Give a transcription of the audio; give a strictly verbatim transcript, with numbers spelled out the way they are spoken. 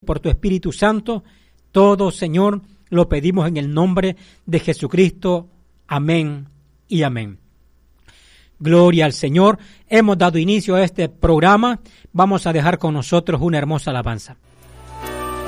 por tu Espíritu Santo. Todo, Señor, lo pedimos en el nombre de Jesucristo. Amén y amén. Gloria al Señor. Hemos dado inicio a este programa. Vamos a dejar con nosotros una hermosa alabanza.